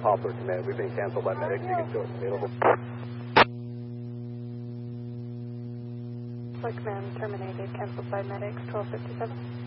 Poplar command. We've been canceled by medics. You can show us available. Poplar command terminated. Canceled by medics. 1257.